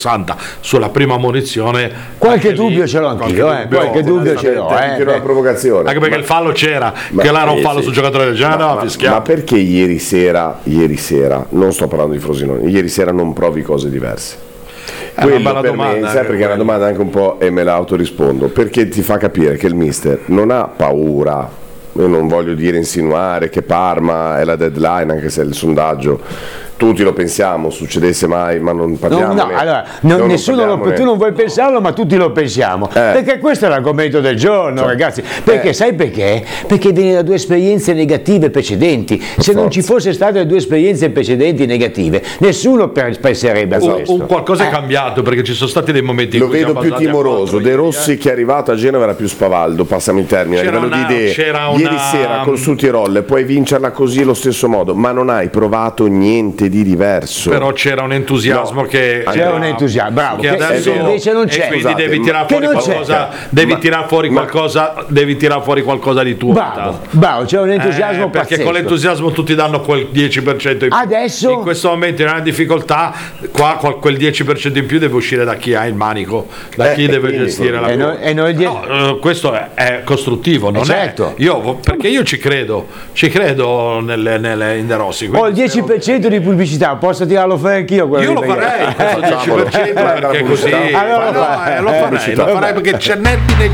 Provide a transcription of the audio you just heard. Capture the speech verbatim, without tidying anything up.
sessanta sulla prima munizione. Qualche dubbio lì, ce l'ho anch'io, qualche, eh, dubbio, qualche dubbio ce l'ho, eh, anche una provocazione. Anche perché ma, il fallo c'era, che là era un fallo eh, sul giocatore del Genoa, ma, ma, ma perché ieri sera, ieri sera, non sto parlando di Frosinone, ieri sera non provi cose diverse? È quello una bella per domanda, me, sai, perché è una domanda anche un po' e me la autorispondo, perché ti fa capire che il mister non ha paura. Io non voglio dire insinuare che Parma è la deadline, anche se il sondaggio tutti lo pensiamo, succedesse mai, ma non parliamo. No, no, allora, no, non nessuno non lo, tu non vuoi pensarlo, ma tutti lo pensiamo. Eh. Perché questo è l'argomento del giorno, cioè, ragazzi. Perché eh. sai perché? Perché viene da due esperienze negative precedenti. Se Forza. non ci fosse state due esperienze precedenti negative, nessuno penserebbe a un, questo. Un qualcosa eh. è cambiato, perché ci sono stati dei momenti in lo cui vedo più timoroso. De Rossi, eh. che è arrivato a Genova, era più spavaldo, passami il termine, a livello di idee. Ieri una... sera col Sud-Tirol puoi vincerla così allo stesso modo, ma non hai provato niente di diverso. Però c'era un entusiasmo no, che c'era un entusiasmo, bravo, che adesso invece non c'è. E quindi Scusate, devi tirare fuori qualcosa, devi ma, tirare fuori ma, qualcosa, devi tirare fuori qualcosa di tuo. Bravo, bravo, c'è un entusiasmo eh, perché pazzesco. con l'entusiasmo tutti danno quel dieci per cento in più. Adesso in questo momento in una difficoltà, qua quel dieci per cento in più deve uscire da chi ha il manico, da chi eh, deve gestire la e noi, e noi die... no, questo è, è costruttivo, non eh certo. è io perché io ci credo, ci credo nelle, nelle in De Rossi. Ho il dieci per cento di pubblicità, posso tirarlo fuori anch'io? Io lo farei, questo dieci per cento perché così. Allora lo farei, lo farei perché c'è netti nei